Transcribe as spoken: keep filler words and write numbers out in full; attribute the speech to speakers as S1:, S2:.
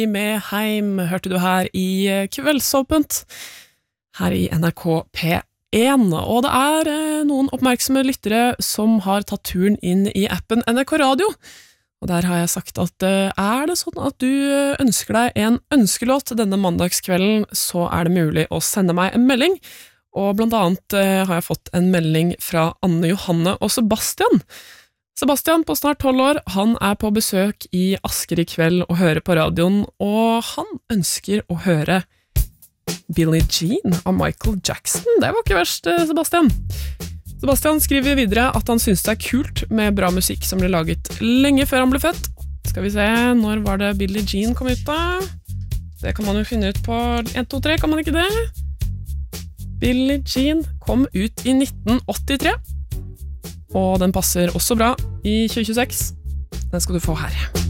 S1: Med Heim hørte du her i Kveldsåpent, her i N R K P én, og det er noen oppmerksomme lyttere som har tatt turen inn i appen N R K Radio, og der har jeg sagt at er det sånn at du ønsker deg en ønskelåt denne mandagskvelden, så er det mulig å sende meg en melding, og blant annet har jeg fått en melding fra Anne Johanne og Sebastian. Sebastian på snart tolv år, han er på besøk i Asker i kveld og hører på radioen, og han ønsker å høre Billie Jean av Michael Jackson. Det var ikke verst, Sebastian. Sebastian skriver videre at han synes det er kult med bra musikk som ble laget lenge før han ble født. Skal vi se, når var det Billie Jean kom ut da? Det kan man jo finne ut på en, to, tre, kan man ikke det? Billie Jean kom ut i nitten åttitre. Og den passer også bra i tjue tjueseks. Den skal du få her.